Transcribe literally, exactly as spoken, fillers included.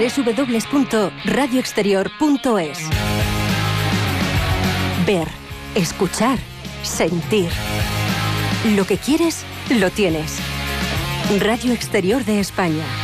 doble u doble u doble u punto radio exterior punto es. Ver, escuchar, sentir. Lo que quieres, lo tienes. Radio Exterior de España.